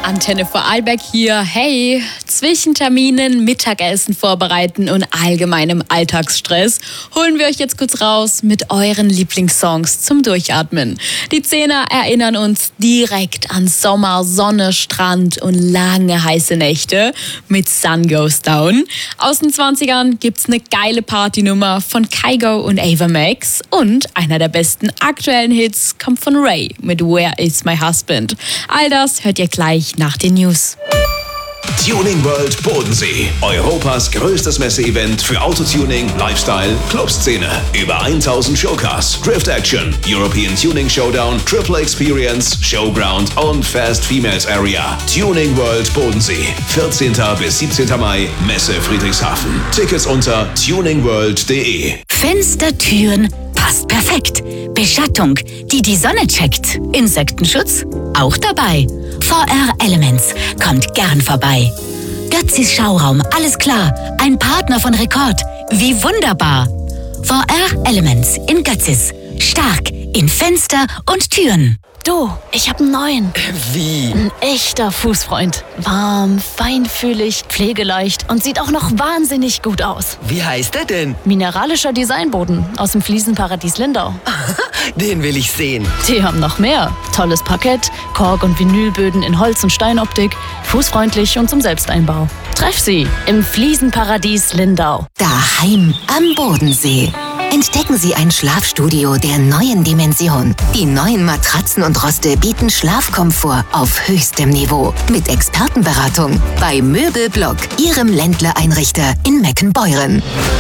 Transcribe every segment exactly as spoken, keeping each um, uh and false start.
Antenne Vorarlberg hier. Hey, zwischen Terminen, Mittagessen vorbereiten und allgemeinem Alltagsstress holen wir euch jetzt kurz raus mit euren Lieblingssongs zum Durchatmen. Die Zehner erinnern uns direkt an Sommer, Sonne, Strand und lange heiße Nächte mit Sun Goes Down. Aus den zwanzigern gibt's eine geile Partynummer von Kygo und Ava Max und einer der besten aktuellen Hits kommt von Ray mit Where Is My Husband. All das hört ihr gleich nach den News. Tuning World Bodensee. Europas größtes Messeevent für Autotuning, Lifestyle, Clubszene. Über tausend Showcars, Drift Action, European Tuning Showdown, Triple Experience, Showground und Fast Females Area. Tuning World Bodensee. vierzehnten bis siebzehnten Mai, Messe Friedrichshafen. Tickets unter tuningworld punkt de. Fenstertüren passt perfekt. Beschattung, die die Sonne checkt. Insektenschutz auch dabei. V R Elements kommt gern vorbei. Götzis Schauraum, alles klar. Ein Partner von Rekord. Wie wunderbar. V R Elements in Götzis. Stark in Fenster und Türen. Du, ich hab einen neuen. Wie? Ein echter Fußfreund. Warm, feinfühlig, pflegeleicht und sieht auch noch wahnsinnig gut aus. Wie heißt er denn? Mineralischer Designboden aus dem Fliesenparadies Lindau. Den will ich sehen. Die haben noch mehr. Tolles Parkett, Kork- und Vinylböden in Holz- und Steinoptik, fußfreundlich und zum Selbsteinbau. Treff sie im Fliesenparadies Lindau. Daheim am Bodensee. Entdecken Sie ein Schlafstudio der neuen Dimension. Die neuen Matratzen und Roste bieten Schlafkomfort auf höchstem Niveau. Mit Expertenberatung bei Möbelblock, Ihrem Ländler-Einrichter in Meckenbeuren.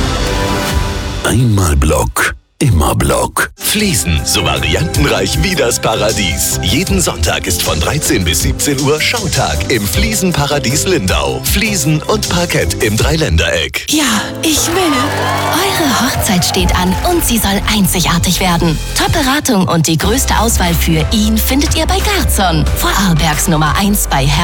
Einmal Block, immer Block. Fliesen, so variantenreich wie das Paradies. Jeden Sonntag ist von dreizehn bis siebzehn Uhr Schautag im Fliesenparadies Lindau. Fliesen und Parkett im Dreiländereck. Ja, ich will. Eure Hochzeit steht an und sie soll einzigartig werden. Top-Beratung und die größte Auswahl für ihn findet ihr bei Garzon. Vorarlbergs Nummer eins bei Herr